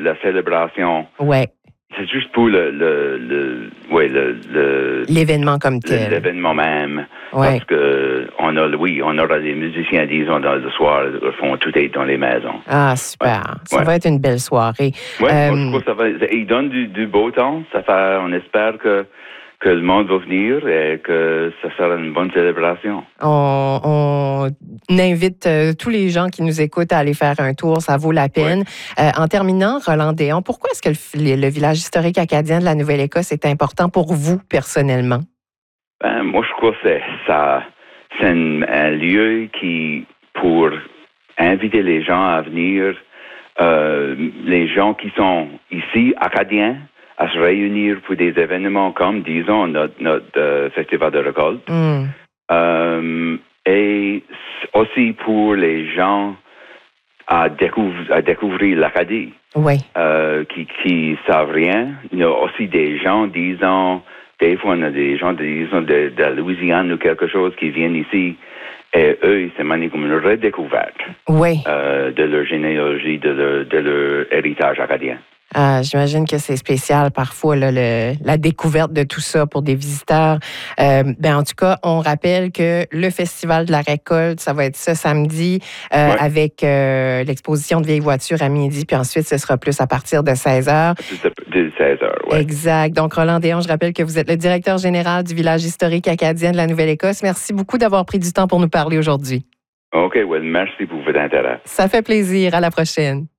la célébration. Ouais. C'est juste pour l'événement comme tel. L'événement même. Ouais. Parce que on aura des musiciens, disons, dans le soir, font tout être dans les maisons. Ah, super. Ouais. Ça va être une belle soirée. Oui, moi, je crois que ça va. Il donne du beau temps. On espère que le monde va venir et que ça sera une bonne célébration. On invite tous les gens qui nous écoutent à aller faire un tour, ça vaut la peine. Oui. En terminant, Roland Déon, pourquoi est-ce que le village historique acadien de la Nouvelle-Écosse est important pour vous personnellement? Moi, je crois que c'est un lieu pour inviter les gens à venir, les gens qui sont ici, acadiens, à se réunir pour des événements comme, disons, notre festival de récolte. Et aussi pour les gens à découvrir l'Acadie. Oui. Qui savent rien. Il y a aussi des gens, disons, des fois, on a des gens, disons, de la Louisiane ou quelque chose qui viennent ici. Et eux, c'est comme une redécouverte. Oui. De leur généalogie, de leur héritage acadien. J'imagine que c'est spécial parfois là, la découverte de tout ça pour des visiteurs. En tout cas, on rappelle que le Festival de la récolte, ça va être ce samedi avec l'exposition de vieilles voitures à midi, puis ensuite, ce sera plus à partir de 16h. De 16h, oui. Exact. Donc, Roland Déon, je rappelle que vous êtes le directeur général du village historique acadien de la Nouvelle-Écosse. Merci beaucoup d'avoir pris du temps pour nous parler aujourd'hui. OK, merci pour votre intérêt. Ça fait plaisir. À la prochaine.